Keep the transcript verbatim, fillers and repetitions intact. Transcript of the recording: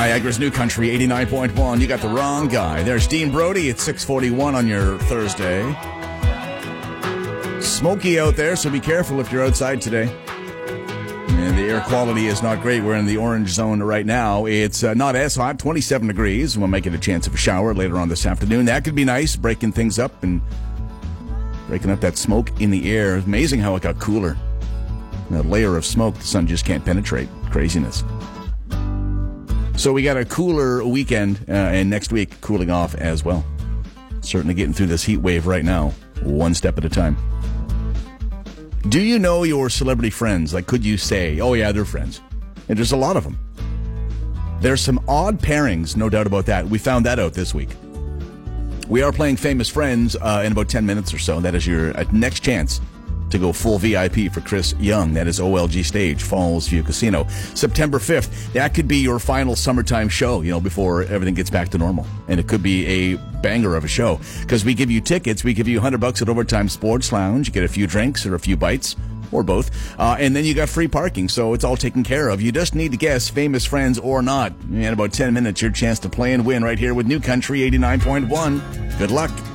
Niagara's New Country, eighty-nine point one. You got the wrong guy. There's Dean Brody at six forty-one on your Thursday. Smoky out there, so be careful if you're outside today. And the air quality is not great. We're in the orange zone right now. It's uh, not as hot, twenty-seven degrees. We'll make it a chance of a shower later on this afternoon. That could be nice, breaking things up and breaking up that smoke in the air. Amazing how it got cooler. That layer of smoke the sun just can't penetrate. Craziness. So we got a cooler weekend, uh, and next week cooling off as well. Certainly getting through this heat wave right now, one step at a time. Do you know your celebrity friends? Like, could you say, oh yeah, they're friends? And there's a lot of them. There's some odd pairings, no doubt about that. We found that out this week. We are playing Famous Friends uh, in about ten minutes or so. That is your uh, next chance to go full V I P for Chris Young. That is O L G Stage, Falls View Casino. September fifth. That could be your final summertime show, you know, before everything gets back to normal. And it could be a banger of a show. Because we give you tickets. We give you one hundred bucks at Overtime Sports Lounge. You get a few drinks or a few bites. Or both. Uh, and then you got free parking, so it's all taken care of. You just need to guess Famous Friends or not. In about ten minutes, your chance to play and win right here with New Country eighty-nine point one. Good luck.